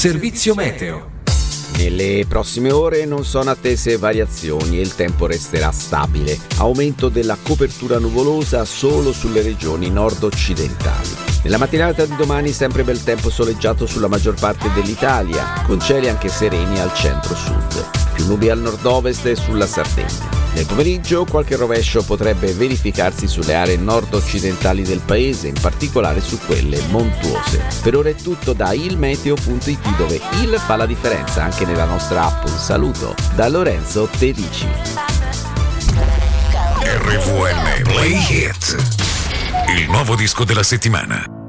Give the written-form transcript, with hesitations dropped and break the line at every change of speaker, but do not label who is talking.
Servizio meteo.
Nelle prossime ore non sono attese variazioni e il tempo resterà stabile. Aumento della copertura nuvolosa solo sulle regioni nord-occidentali. Nella mattinata di domani sempre bel tempo soleggiato sulla maggior parte dell'Italia, con cieli anche sereni al centro-sud. Più nubi al nord-ovest e sulla Sardegna. Nel pomeriggio qualche rovescio potrebbe verificarsi sulle aree nord-occidentali del paese, in particolare su quelle montuose. Per ora è tutto da ilmeteo.it, dove il fa la differenza anche nella nostra app. Un saluto da Lorenzo Tedici.
RVN Play Hit, il nuovo disco della settimana.